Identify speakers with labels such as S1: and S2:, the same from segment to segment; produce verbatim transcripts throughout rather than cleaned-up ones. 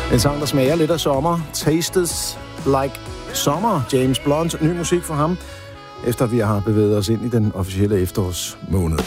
S1: En sang, der smager lidt af sommer. Tastes like summer. James Blunt. Ny musik for ham, efter vi har bevæget os ind i den officielle efterårsmåned.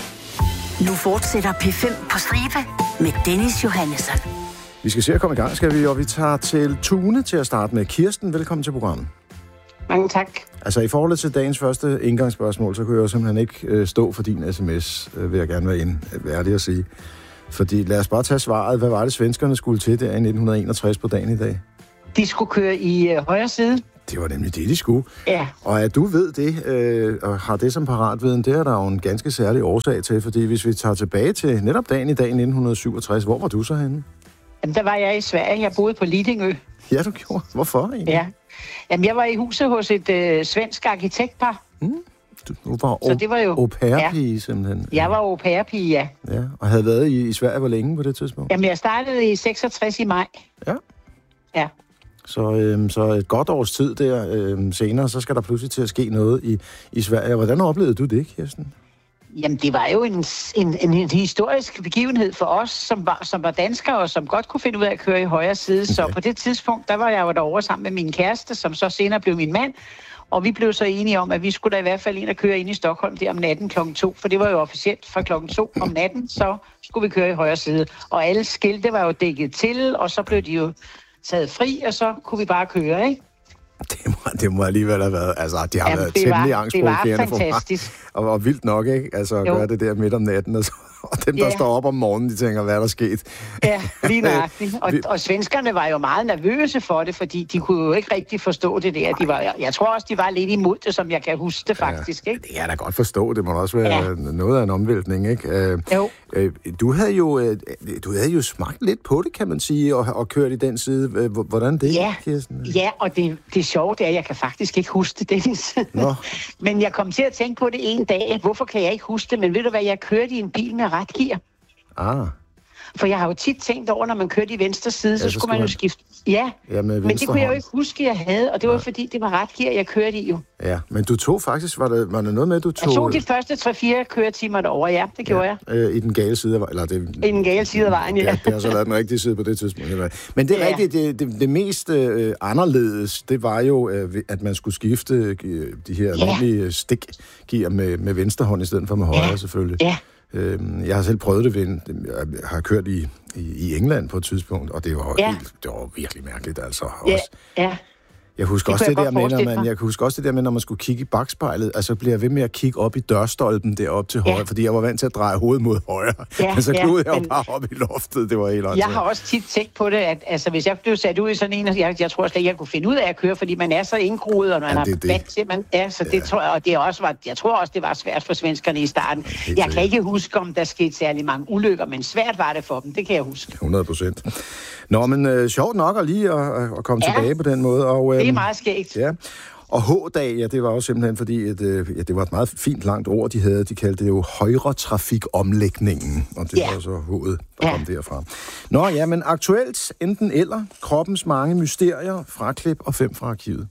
S2: Nu fortsætter P fem på stribe med Dennis Johannesson.
S1: Vi skal se at komme i gang, skal vi, og vi tager til Tune til at starte med. Kirsten, velkommen til programmet.
S3: Mange tak.
S1: Altså i forhold til dagens første indgangsspørgsmål, så kunne jeg jo simpelthen ikke øh, stå for din sms, øh, vil jeg gerne være inde, værdig at sige. Fordi lad os bare tage svaret. Hvad var det, svenskerne skulle til der i nitten enogtres på dagen i dag?
S3: De skulle køre i øh, højre side.
S1: Det var nemlig det, de skulle.
S3: Ja.
S1: Og at du ved det, øh, og har det som paratviden, det er der jo en ganske særlig årsag til. Fordi hvis vi tager tilbage til netop dagen i dag i nitten syvogtres, hvor var du så henne?
S3: Jamen, der var jeg i Sverige. Jeg boede på Lidingø.
S1: Ja, du gjorde. Hvorfor egentlig?
S3: Ja. Jamen, jeg var i huset hos et øh, svensk arkitektpar.
S1: Mm. Du, du var
S3: Så det var jo
S1: au pair-pige, ja. Simpelthen.
S3: Jeg var au pair-pige, ja.
S1: Ja, og havde været i, i Sverige hvor længe på det tidspunkt?
S3: Jamen, jeg startede i seksogtres i maj.
S1: Ja.
S3: Ja.
S1: Så, øhm, så et godt års tid der øhm, senere, så skal der pludselig til at ske noget i, i Sverige. Hvordan oplevede du det, Kirsten?
S3: Jamen, det var jo en, en, en, en historisk begivenhed for os, som var, som var danskere, og som godt kunne finde ud af at køre i højre side. Så okay. På det tidspunkt, der var jeg jo derovre sammen med min kæreste, som så senere blev min mand. Og vi blev så enige om, at vi skulle da i hvert fald ind og køre ind i Stockholm der om natten klokken to. For det var jo officielt fra klokken to om natten, så skulle vi køre i højre side. Og alle skilte var jo dækket til, og så blev de jo taget fri, og så kunne vi bare køre, ikke?
S1: Det må, det må alligevel have været, altså, de har
S3: Jamen,
S1: været
S3: det
S1: temmelig
S3: var,
S1: angstprovokerende
S3: for mig.
S1: Og, og vildt nok, ikke? Altså, at gøre det der midt om natten, og, så, og dem, der
S3: ja.
S1: står op om morgenen, de tænker, hvad er der sket?
S3: Ja, lige nøjagtigt. Og, og svenskerne var jo meget nervøse for det, fordi de kunne jo ikke rigtig forstå det der. De var, jeg tror også, de var lidt imod det, som jeg kan huske det faktisk, ikke?
S1: Det kan jeg da godt forstå. Det må også være ja. noget af en omvæltning, ikke? Øh,
S3: jo.
S1: Øh, du, havde jo, øh, du havde jo smagt lidt på det, kan man sige, og, og kørt i den side. Hvordan det,
S3: ja.
S1: Kirsten?
S3: Ja, og det, det sjove er, at jeg kan faktisk ikke huske det, Dennis.
S1: Nå.
S3: Men jeg kom til at tænke på det en dag. Hvorfor kan jeg ikke huske det? Men ved du hvad, jeg kørte i en bil med ret gear.
S1: Ah.
S3: For jeg har jo tit tænkt over, når man kørte i venstre side, ja, så, så skulle man jo man... skifte. Ja,
S1: ja men
S3: det kunne jeg jo ikke huske, jeg havde, og det var Nej. fordi, det var ret gear, jeg kørte i jo.
S1: Ja, men du tog faktisk, var det, var det noget med, du tog...
S3: Jeg tog de første tre fire køretimer derovre, ja, det gjorde
S1: ja,
S3: jeg.
S1: Øh, I den gale side af vejen, eller det...
S3: I den gale side af vejen, ja.
S1: ja det har så været den rigtige side på det tidspunkt. Men det er ja. rigtigt, det, det, det mest øh, anderledes, det var jo, øh, at man skulle skifte øh, de her ja. almindelige stikgear med, med venstre hånd i stedet for med højre,
S3: ja.
S1: selvfølgelig.
S3: Ja.
S1: Jeg har selv prøvet det ved en, jeg har kørt i, i, i England på et tidspunkt, og det var,
S3: ja.
S1: helt, det var virkelig mærkeligt, altså.
S3: Ja,
S1: også.
S3: ja.
S1: Jeg husker også det der med, når man, jeg husker også det der med, når man skulle kigge i bagspejlet, altså bliver jeg ved med at kigge op i dørstolpen deroppe til højre, ja. fordi jeg var vant til at dreje hovedet mod højre. Ja, men så kludede ja, jeg jo bare op i loftet, det var helt
S3: Jeg har også tit tænkt på det, at altså, hvis jeg blev sat ud i sådan en, jeg, jeg tror slet ikke, jeg kunne finde ud af at køre, fordi man er så indgroet, og man ja, er vant til, man er, så det ja. tror jeg, og det også var, jeg tror også, det var svært for svenskerne i starten. Ja, jeg kan ikke huske, om der skete særlig mange ulykker, men svært var det for dem, det kan jeg huske.
S1: hundrede procent. Nå, men øh, sjovt nok at lige at, at komme ja. tilbage på den måde. Og, øh,
S3: det er meget skægt.
S1: Ja. Og H-dag, ja, det var jo simpelthen fordi, at, øh, ja, det var et meget fint langt ord, de havde. De kaldte det jo højre trafikomlægningen, og det ja. var så H'et, der ja. kom derfra. Nå ja, men aktuelt enten eller, kroppens mange mysterier, fraklip og fem fra arkivet.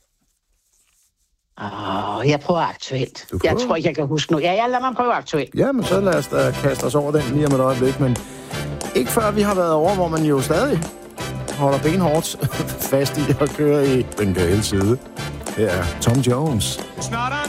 S3: Åh, oh, jeg prøver aktuelt. Jeg tror ikke, jeg kan huske nu. Ja, jeg lader mig prøve aktuelt.
S1: Ja, men så lad os da kaste os over den lige om et øjeblik, men ikke før vi har været over, hvor man jo stadig holder benhårdt fast i at køre i den gale side. Her er Tom Jones.
S4: It's not